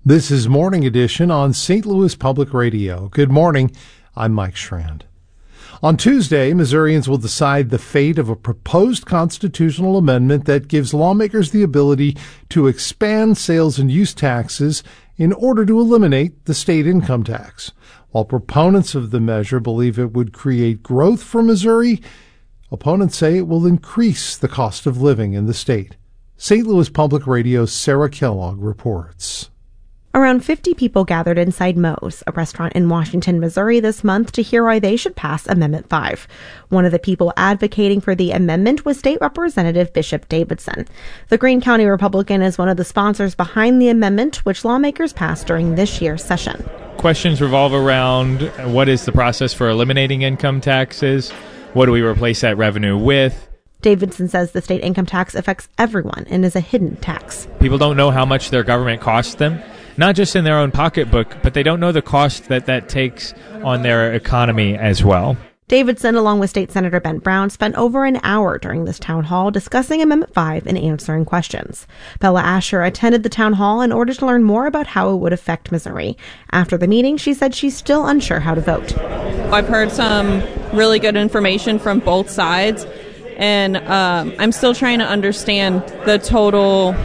This is Morning Edition on St. Louis Public Radio. Good morning. I'm Mike Schrand. On Tuesday, Missourians will decide the fate of a proposed constitutional amendment that gives lawmakers the ability to expand sales and use taxes in order to eliminate the state income tax. While proponents of the measure believe it would create growth for Missouri, opponents say it will increase the cost of living in the state. St. Louis Public Radio's Sarah Kellogg reports. Around 50 people gathered inside Moe's, a restaurant in Washington, Missouri, this month to hear why they should pass Amendment 5. One of the people advocating for the amendment was State Representative Bishop Davidson. The Greene County Republican is one of the sponsors behind the amendment, which lawmakers passed during this year's session. Questions revolve around what is the process for eliminating income taxes? What do we replace that revenue with? Davidson says the state income tax affects everyone and is a hidden tax. People don't know how much their government costs them. Not just in their own pocketbook, but they don't know the cost that takes on their economy as well. Davidson, along with State Senator Ben Brown, spent over an hour during this town hall discussing Amendment 5 and answering questions. Bella Asher attended the town hall in order to learn more about how it would affect Missouri. After the meeting, she said she's still unsure how to vote. I've heard some really good information from both sides, and I'm still trying to understand the total,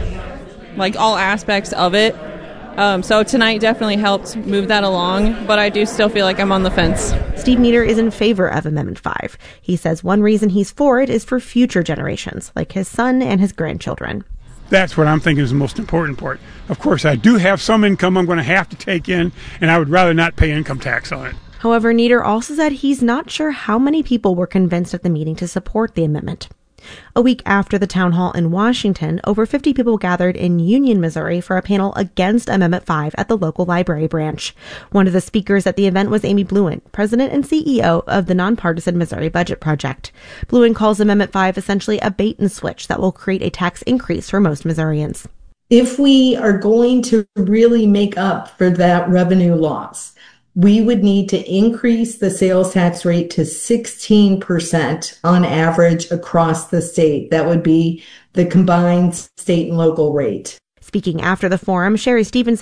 all aspects of it. So tonight definitely helped move that along, but I do still feel like I'm on the fence. Steve Nieder is in favor of Amendment 5. He says one reason he's for it is for future generations, like his son and his grandchildren. That's what I'm thinking is the most important part. Of course, I do have some income I'm going to have to take in, and I would rather not pay income tax on it. However, Nieder also said he's not sure how many people were convinced at the meeting to support the amendment. A week after the town hall in Washington, over 50 people gathered in Union, Missouri for a panel against Amendment 5 at the local library branch. One of the speakers at the event was Amy Bluin, president and CEO of the nonpartisan Missouri Budget Project. Bluin calls Amendment 5 essentially a bait and switch that will create a tax increase for most Missourians. If we are going to really make up for that revenue loss, we would need to increase the sales tax rate to 16% on average across the state. That would be the combined state and local rate. Speaking after the forum, Sherry Stevens